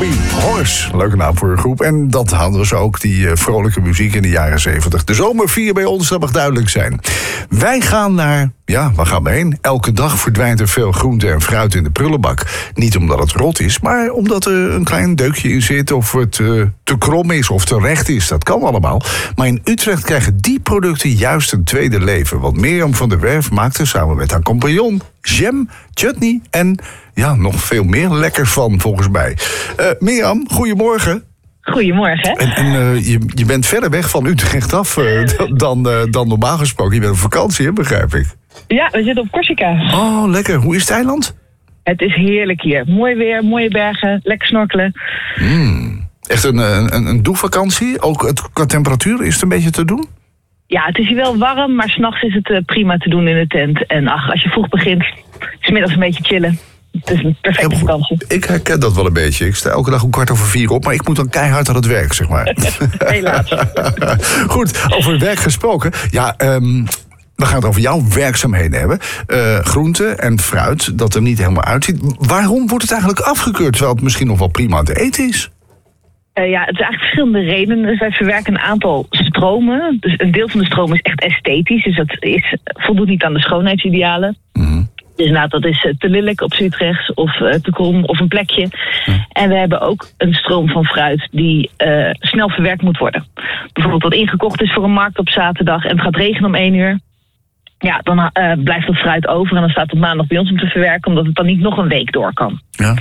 Bobby Horse. Leuke naam voor een groep. En dat hadden ze ook, die vrolijke muziek in de jaren 70. De zomer vier bij ons, dat mag duidelijk zijn. Wij gaan naar... Ja, waar gaan we heen? Elke dag verdwijnt er veel groente en fruit in de prullenbak. Niet omdat het rot is, maar omdat er een klein deukje in zit... of het te krom is of te recht is. Dat kan allemaal. Maar in Utrecht krijgen die producten juist een tweede leven. Want Mirjam van der Werf maakte samen met haar compagnon... jam, chutney en ja, nog veel meer lekkers van, volgens mij. Mirjam, goedemorgen. Goedemorgen. En je bent verder weg van Utrecht af dan normaal gesproken. Je bent op vakantie, hè, begrijp ik. Ja, we zitten op Corsica. Oh, lekker. Hoe is het eiland? Het is heerlijk hier. Mooi weer, mooie bergen, lekker snorkelen. Echt een doelvakantie? Ook qua temperatuur, is het een beetje te doen? Ja, het is hier wel warm, maar 's nachts is het prima te doen in de tent. En als je vroeg begint, 's middags een beetje chillen. Het is een perfecte vakantie. Ik herken dat wel een beetje. Ik sta elke dag om 4:15 op, maar ik moet dan keihard aan het werk, zeg maar. Helaas. Goed, over het werk gesproken. Ja, we gaan het over jouw werkzaamheden hebben. Groente en fruit, dat er niet helemaal uitziet. Waarom wordt het eigenlijk afgekeurd, terwijl het misschien nog wel prima te eten is? Het is eigenlijk verschillende redenen. Dus wij verwerken een aantal stromen. Dus een deel van de stroom is echt esthetisch. Dus dat voldoet niet aan de schoonheidsidealen. Mm-hmm. Dus dat is te lelijk op Utrechts of te krom of een plekje. Mm. En we hebben ook een stroom van fruit die snel verwerkt moet worden. Bijvoorbeeld wat ingekocht is voor een markt op zaterdag en het gaat regenen om 1 uur. Ja, dan blijft dat fruit over en dan staat het maandag bij ons om te verwerken, omdat het dan niet nog een week door kan.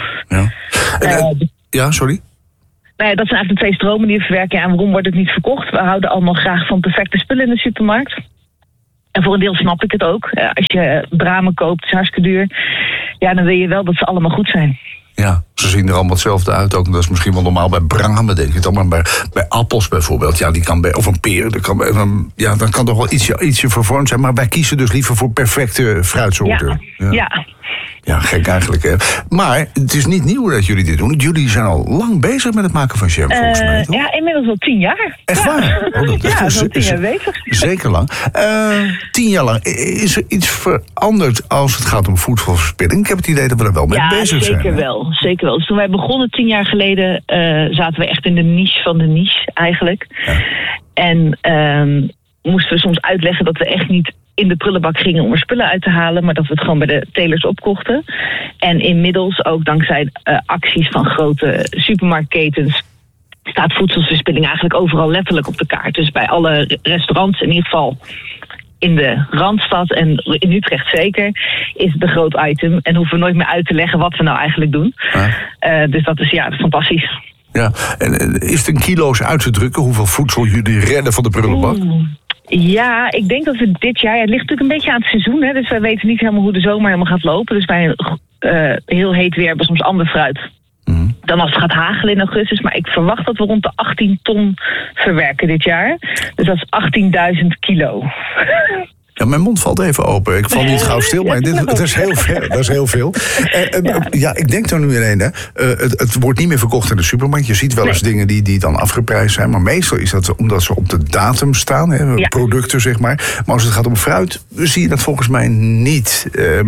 Ja, sorry? Nou ja, dat zijn eigenlijk de 2 stromen die we verwerken. En waarom wordt het niet verkocht? We houden allemaal graag van perfecte spullen in de supermarkt. En voor een deel snap ik het ook. Als je bramen koopt, is hartstikke duur. Ja, dan wil je wel dat ze allemaal goed zijn. Ja, ze zien er allemaal hetzelfde uit ook. Dat is misschien wel normaal bij bramen, denk ik dan. Maar bij appels bijvoorbeeld, ja, die kan of een peer, dan kan toch wel ietsje vervormd zijn. Maar wij kiezen dus liever voor perfecte fruitsoorten. Ja. Ja, gek eigenlijk, hè. Maar het is niet nieuw dat jullie dit doen. Jullie zijn al lang bezig met het maken van jam, volgens mij, toch? Ja, inmiddels al 10 jaar. Echt waar? Oh, dat is al 10 jaar bezig. Zeker lang. 10 jaar lang. Is er iets veranderd als het gaat om voedselverspilling? Ik heb het idee dat we er wel mee bezig zijn. Zeker wel. Dus toen wij begonnen 10 jaar geleden, zaten we echt in de niche van de niche, eigenlijk. Ja. En moesten we soms uitleggen dat we echt niet in de prullenbak gingen om er spullen uit te halen, maar dat we het gewoon bij de telers opkochten. En inmiddels, ook dankzij acties van grote supermarktketens, staat voedselverspilling eigenlijk overal letterlijk op de kaart. Dus bij alle restaurants, in ieder geval in de Randstad en in Utrecht zeker, is het een groot item. En hoeven we nooit meer uit te leggen wat we nou eigenlijk doen. Dus dat is fantastisch. Ja, en is het in kilo's uit te drukken hoeveel voedsel jullie redden van de prullenbak? Ja, ik denk dat we dit jaar... het ligt natuurlijk een beetje aan het seizoen, hè, dus wij weten niet helemaal hoe de zomer helemaal gaat lopen. Dus bij heel heet weer hebben we soms ander fruit dan als het gaat hagelen in augustus. Maar ik verwacht dat we rond de 18 ton verwerken dit jaar. Dus dat is 18.000 kilo. Ja, mijn mond valt even open. Ik val niet gauw stil, maar dat is heel veel. Dat is heel veel. Ik denk er nu in het wordt niet meer verkocht in de supermarkt. Je ziet wel eens dingen die dan afgeprijsd zijn. Maar meestal is dat omdat ze op de datum staan. Hè, producten, zeg maar. Maar als het gaat om fruit, zie je dat volgens mij niet.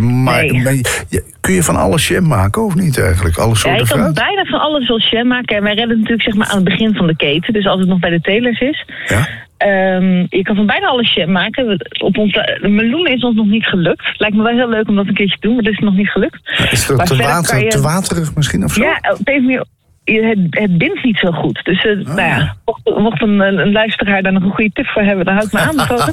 Kun je van alles jam maken, of niet eigenlijk? Alle soorten fruit? Je kan bijna van alles wel jam maken. En wij redden natuurlijk zeg maar aan het begin van de keten. Dus als het nog bij de telers is. Ja? Je kan van bijna alles jam maken. De meloen is ons nog niet gelukt. Lijkt me wel heel leuk om dat een keertje te doen, maar dat is nog niet gelukt. Is het te waterig misschien of zo? Ja, op deze manier. Het bindt niet zo goed. Dus mocht een luisteraar daar nog een goede tip voor hebben, dan houd ik me aanbevolen.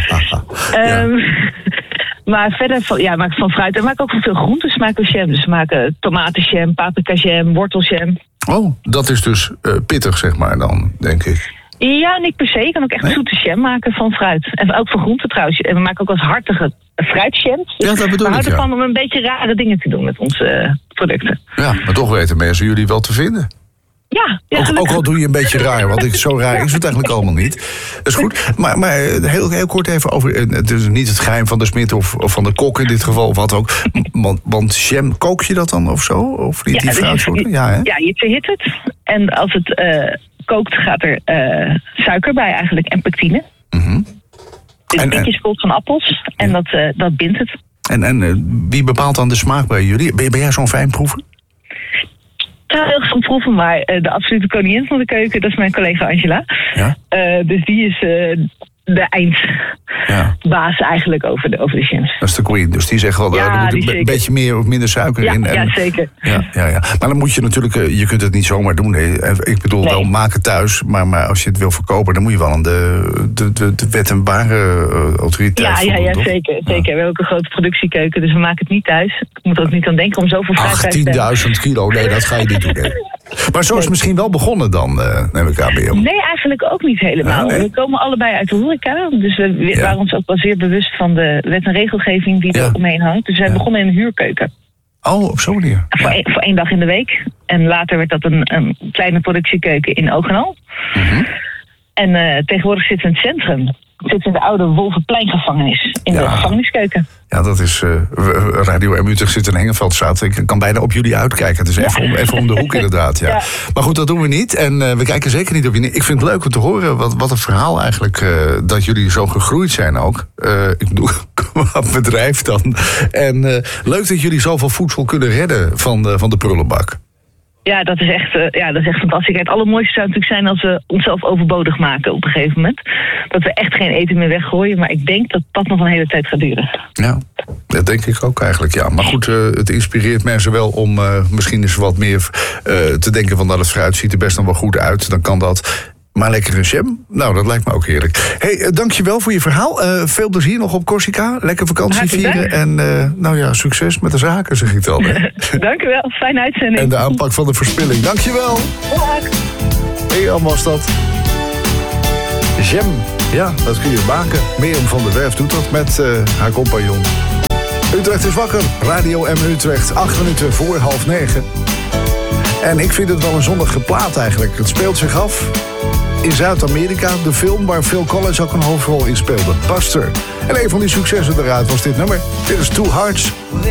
Maar verder maak ik van fruit. En we maken ook van veel groentes maken we jam. Dus we maken tomatenjam, paprikajam, worteljam. Oh, dat is dus pittig, zeg maar dan, denk ik. Ja, niet per se. Je kan ook echt zoete jam maken van fruit. En ook van groenten trouwens. En we maken ook als hartige fruitjams. Ja, dat bedoel ik, we houden ervan om een beetje rare dingen te doen met onze producten. Ja, maar toch weten mensen jullie wel te vinden. Ja, ook al doe je een beetje raar, want zo raar is het eigenlijk allemaal niet. Dat is goed. Maar heel kort even over, het is niet het geheim van de smid of van de kok in dit geval, of wat ook. Want jam, kook je dat dan of zo? Of niet die fruitsoorten? Ja, je verhit het. En als het kookt, gaat er suiker bij eigenlijk en pectine. Mm-hmm. Dus een beetje spoelt van appels en dat bindt het. En wie bepaalt dan de smaak bij jullie? Ben jij zo'n fijnproever? heel van proeven, maar de absolute koningin van de keuken, dat is mijn collega Angela. Ja? Dus die is de eindbaas eigenlijk over de jams. Dat is de queen, dus die zegt wel, er moet een beetje meer of minder suiker in. Ja, zeker. Ja. Maar dan moet je natuurlijk, je kunt het niet zomaar doen. Hè. Ik bedoel, wel maken thuis, maar als je het wil verkopen, dan moet je wel aan de wet en waren autoriteit voldoen, toch? Zeker. We hebben ook een grote productiekeuken, dus we maken het niet thuis. Ik moet er ook niet aan denken om zoveel fruit te 18.000 kilo, nee, dat ga je niet doen. Hè. Maar zo is het misschien wel begonnen dan, neem ik aan bij jou. Nee, eigenlijk ook niet helemaal. We komen allebei uit de horeca, dus we waren ons ook wel zeer bewust van de wet en regelgeving die er omheen hangt. Dus wij begonnen in een huurkeuken. Oh, op zo'n manier. Voor 1 dag in de week. En later werd dat een kleine productiekeuken in Ogenal. Mm-hmm. En tegenwoordig zitten we in het centrum. We zitten in de oude Wolvenpleingevangenis. In de gevangeniskeuken. Ja, dat is... Radio M Utrecht zit in Hengeveldstraat. Ik kan bijna op jullie uitkijken. Het is even om de hoek inderdaad. Ja. Maar goed, dat doen we niet. En we kijken zeker niet op je... Ik vind het leuk om te horen wat het verhaal eigenlijk... dat jullie zo gegroeid zijn ook. Ik bedoel, qua bedrijf dan. En leuk dat jullie zoveel voedsel kunnen redden van de prullenbak. Ja, dat is echt fantastisch. Het allermooiste zou natuurlijk zijn als we onszelf overbodig maken op een gegeven moment. Dat we echt geen eten meer weggooien. Maar ik denk dat dat nog een hele tijd gaat duren. Ja, dat denk ik ook eigenlijk, ja. Maar goed, het inspireert mensen wel om misschien eens wat meer te denken van... dat het fruit ziet er best nog wel goed uit. Dan kan dat... Maar lekker een jam? Nou, dat lijkt me ook heerlijk. Hey, dankjewel voor je verhaal. Veel plezier nog op Corsica. Lekker vakantie vieren. En succes met de zaken, zeg ik dan. Dankjewel, fijne uitzending. En de aanpak van de verspilling. Dankjewel. Dag. Hey, Jan was dat. Jam, ja, dat kun je maken. Mirjam van der Werf doet dat met haar compagnon. Utrecht is wakker. Radio M Utrecht, 8 minuten voor 8:30. En ik vind het wel een zonnige plaat eigenlijk. Het speelt zich af in Zuid-Amerika. De film waar Phil Collins ook een hoofdrol in speelde. Buster. En een van die successen eruit was dit nummer. Dit is Two Hearts.